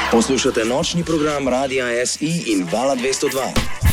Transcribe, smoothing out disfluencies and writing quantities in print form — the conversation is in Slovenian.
Poslušate nočni program Radia SI in Vala 202.